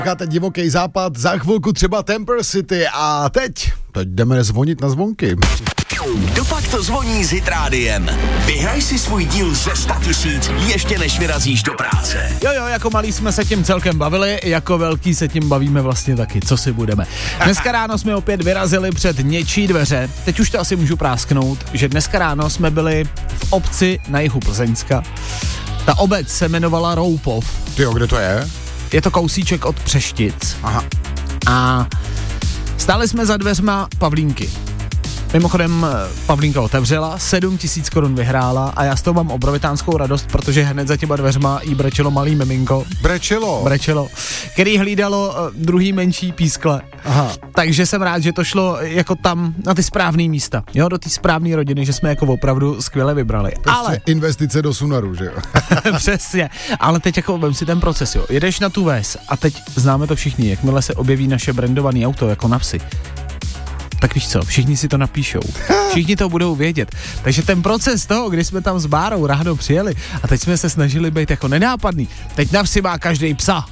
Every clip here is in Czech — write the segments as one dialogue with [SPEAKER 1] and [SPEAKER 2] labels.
[SPEAKER 1] Teď Divoký západ, za chvilku třeba Temper City a teď jdeme zvonit na zvonky.
[SPEAKER 2] Kdopak to zvoní s Hit Rádiem. Vyhraj si svůj díl ze 100 000 ještě než vyrazíš do práce.
[SPEAKER 3] Jo, jako malí jsme se tím celkem bavili, jako velký se tím bavíme vlastně taky, co si budeme. Dneska ráno jsme opět vyrazili před něčí dveře, teď už to asi můžu prásknout, že dneska ráno jsme byli v obci na jihu Plzeňska. Ta obec se jmenovala Roupov.
[SPEAKER 1] Tyjo, kde to je?
[SPEAKER 3] Je to kousíček od Přeštic.
[SPEAKER 1] Aha.
[SPEAKER 3] A stáli jsme za dveřma Pavlínky. Mimochodem Pavlínka otevřela, 7 000 korun vyhrála a já z toho mám obrovitánskou radost, protože hned za těma dveřma jí brečelo malý miminko. Brečelo, který hlídalo druhý menší pískle.
[SPEAKER 1] Aha.
[SPEAKER 3] Takže jsem rád, že to šlo jako tam na ty správný místa, jo, do té správné rodiny, že jsme jako opravdu skvěle vybrali.
[SPEAKER 1] Prostě ale investice do Sunaru, že jo?
[SPEAKER 3] Přesně, ale teď jako vem si ten proces, jo. Jedeš na tu ves a teď známe to všichni, jakmile se objeví naše brandované auto jako na vsi. Tak víš co, všichni si to napíšou. Všichni to budou vědět. Takže ten proces toho, kdy jsme tam s Bárou ráno přijeli a teď jsme se snažili být jako nenápadný. Teď na vsi má každej psa.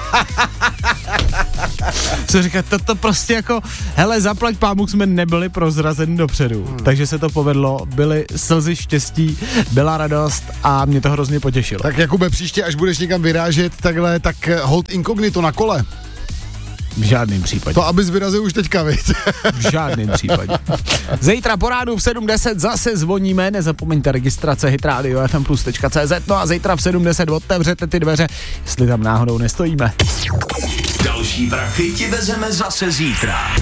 [SPEAKER 3] Co říkat, to prostě jako, hele, zaplať pámuk, jsme nebyli prozrazeni dopředu. Takže se to povedlo, byly slzy štěstí, byla radost a mě to hrozně potěšilo.
[SPEAKER 1] Tak Jakube, příště, až budeš někam vyrážet takhle, tak hold inkognito na kole.
[SPEAKER 3] V žádném případě.
[SPEAKER 1] To abys vyrazil už teďka, viď?
[SPEAKER 3] V žádném případě. Zítra po rádu v 7:10 zase zvoníme, nezapomeňte registrace hitradio.fmplus.cz, no a zítra v 7:10 otevřete ty dveře, jestli tam náhodou nestojíme.
[SPEAKER 2] Další prachy ti vezeme zase zítra.